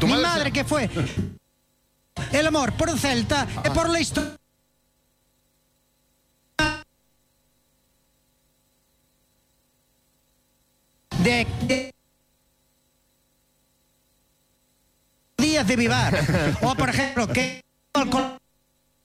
Mi madre que fue el amor por el Celta y por la historia de días de Vivar. O por ejemplo, que